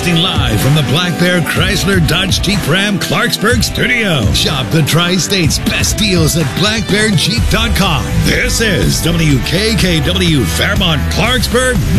Broadcasting live from the Black Bear Chrysler Dodge Jeep Ram Clarksburg studio. Shop the Tri-State's best deals at blackbearjeep.com. This is WKKW Fairmont Clarksburg,